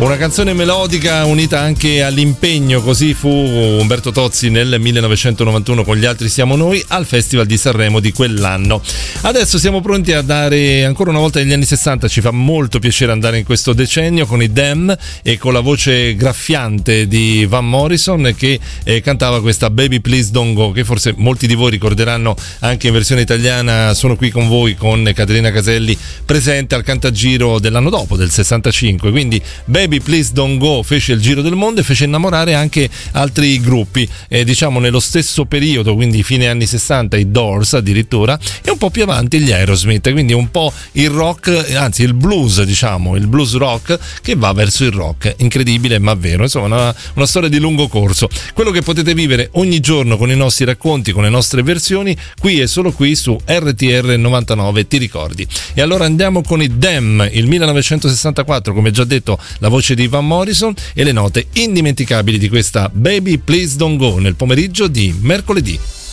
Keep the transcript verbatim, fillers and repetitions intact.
Una canzone melodica unita anche all'impegno, così fu Umberto Tozzi nel millenovecentonovantuno con Gli altri siamo noi al Festival di Sanremo di quell'anno. Adesso siamo pronti a dare ancora una volta negli anni sessanta, ci fa molto piacere andare in questo decennio con i Them e con la voce graffiante di Van Morrison che eh, cantava questa Baby Please Don't Go, che forse molti di voi ricorderanno anche in versione italiana. Sono qui con voi con Caterina Caselli presente al Cantagiro dell'anno dopo, del sessantacinque, quindi Baby Please Don't Go fece il giro del mondo e fece innamorare anche altri gruppi, eh, diciamo nello stesso periodo, quindi fine anni sessanta i Doors addirittura, e un po' più avanti gli Aerosmith, quindi un po' il rock, anzi il blues, diciamo il blues rock che va verso il rock, incredibile ma vero, insomma una, una storia di lungo corso, quello che potete vivere ogni giorno con i nostri racconti, con le nostre versioni, qui e solo qui su R T R novantanove, ti ricordi? E allora andiamo con i Them, il millenovecentosessantaquattro, come già detto la voce di Van Morrison e le note indimenticabili di questa Baby Please Don't Go nel pomeriggio di mercoledì.